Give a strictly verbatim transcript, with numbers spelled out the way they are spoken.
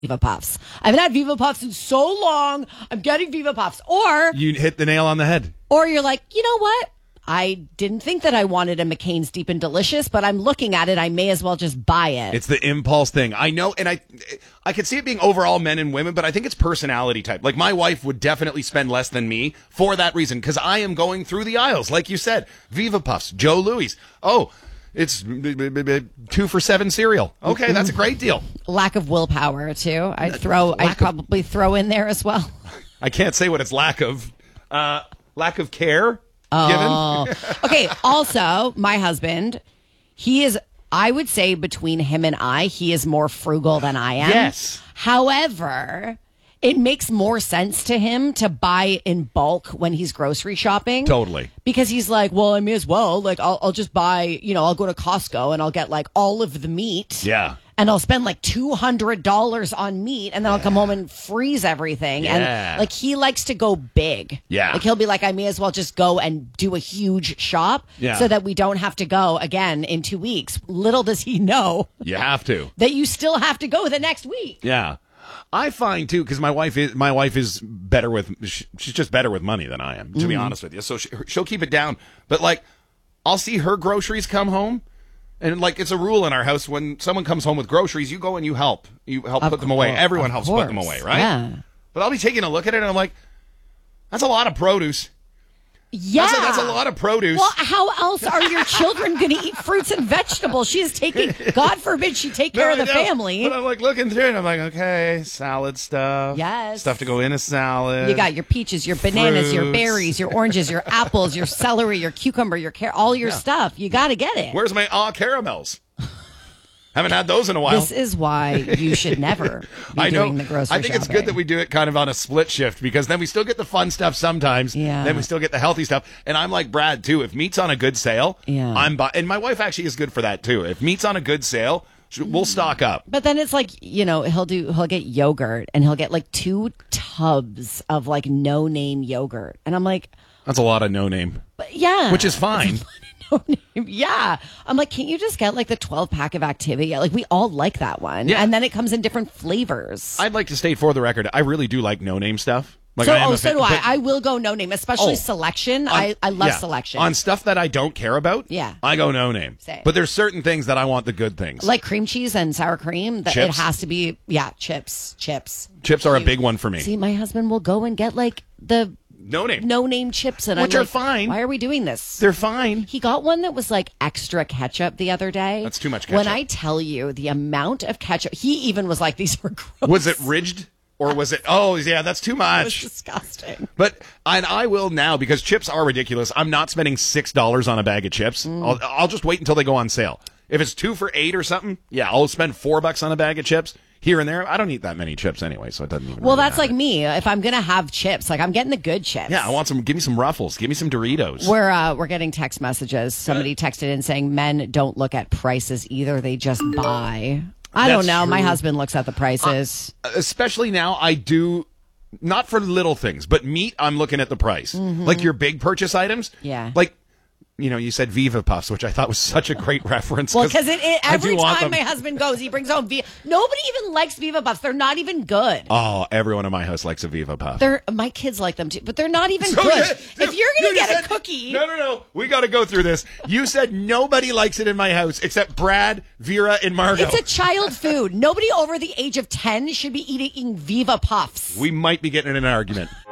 Viva Puffs. I haven't had Viva Puffs in so long. I'm getting Viva Puffs. Or you hit the nail on the head. Or you're like, you know what? I didn't think that I wanted a McCain's Deep and Delicious, but I'm looking at it. I may as well just buy it. It's the impulse thing. I know, and I I could see it being overall men and women, but I think it's personality type. Like, my wife would definitely spend less than me for that reason, because I am going through the aisles. Like you said, Viva Puffs, Joe Louis. Oh, it's two for seven cereal. Okay, that's a great deal. Lack of willpower, too. I'd throw, I'd probably throw in there as well. I can't say what it's lack of. Uh, lack of care. Oh, okay. Also, my husband, he is, I would say between him and I, he is more frugal than I am. Yes. However, it makes more sense to him to buy in bulk when he's grocery shopping. Totally. Because he's like, well, I may as well. Like, I'll, I'll just buy, you know, I'll go to Costco and I'll get like all of the meat. Yeah. And I'll spend like two hundred dollars on meat, and then I'll come home and freeze everything. Yeah. And like, he likes to go big. Yeah. Like, he'll be like, I may as well just go and do a huge shop yeah. so that we don't have to go again in two weeks. Little does he know. You have to. That you still have to go the next week. Yeah. I find too, because my wife is my wife is better with she's just better with money than I am, to mm-hmm. be honest with you. So she, she'll keep it down. But like, I'll see her groceries come home. And, like, it's a rule in our house, when someone comes home with groceries, you go and you help. You help of put them away. Course, Everyone helps course. put them away, right? Yeah. But I'll be taking a look at it, and I'm like, that's a lot of produce. Yeah. That's a, that's a lot of produce. Well, how else are your children going to eat fruits and vegetables? She's taking, God forbid she take care no, of the know, family. But I'm, like, looking through it, and I'm like, okay, salad stuff. Yes. Stuff to go in a salad. You got your peaches, your bananas, fruits. your berries, your oranges, your apples, your celery, your cucumber, your carrot, all your yeah. stuff. You got to get it. Where's my ah caramels? Haven't had those in a while. This is why you should never be I know. doing the grocery I think shopping. It's good that we do it kind of on a split shift, because then we still get the fun stuff sometimes. Yeah. Then we still get the healthy stuff. And I'm like Brad, too. If meat's on a good sale, yeah. I'm bu- and my wife actually is good for that, too. If meat's on a good sale, we'll stock up. But then it's like, you know, he'll do, he'll get yogurt, and he'll get like two tubs of like no name yogurt. And I'm like, that's a lot of no name. But yeah. Which is fine. No name. Yeah. I'm like, can't you just get like the twelve pack of Activia? Like, we all like that one. Yeah. And then it comes in different flavors. I'd like to state for the record, I really do like no name stuff. Like, so, I am oh, a so fan, do I. but, I will go no name, especially oh, selection. on, I, I love yeah, selection. On stuff that I don't care about, yeah. I go no name. Same. But there's certain things that I want the good things. Like cream cheese and sour cream. That chips. It has to be, yeah, chips. Chips. Chips are a big one for me. See, my husband will go and get like the no name no name chips, and which I'm are like, fine. Why are we doing this? They're fine. He got one that was like extra ketchup the other day. That's too much ketchup. When I tell you the amount of ketchup, he even was like, these were gross. Was it ridged? Or was it, oh, yeah, that's too much. It was disgusting. But, and I will now, because chips are ridiculous. I'm not spending six dollars on a bag of chips. Mm. I'll, I'll just wait until they go on sale. If it's two for eight or something, yeah, I'll spend four bucks on a bag of chips. Here and there, I don't eat that many chips anyway, so it doesn't even Well, really that's matter. like me. If I'm going to have chips, like I'm getting the good chips. Yeah, I want some, give me some Ruffles. Give me some Doritos. We're, uh, we're getting text messages. Somebody texted in saying men don't look at prices either. They just buy. I That's don't know. true. My husband looks at the prices. Uh, especially now, I do, not for little things, but meat, I'm looking at the price. Mm-hmm. Like your big purchase items. Yeah. Like, you know, you said Viva Puffs, which I thought was such a great reference. Well, because it, it, every want time them. my husband goes, he brings home Viva. Nobody even likes Viva Puffs. They're not even good. Oh, everyone in my house likes a Viva Puff. They're my kids like them too, but they're not even So, good. yeah, If you're gonna you get said, a cookie, no, no, no, we got to go through this. You said nobody likes it in my house except Brad, Vera, and Margot. it's a child food. Nobody over the age of ten should be eating Viva Puffs. We might be getting in an argument.